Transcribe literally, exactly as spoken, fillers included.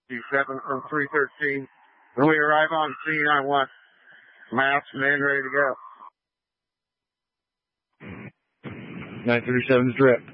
seven from three thirteen. When we arrive on scene, I want mask men ready to go. nine thirty-seven's drip.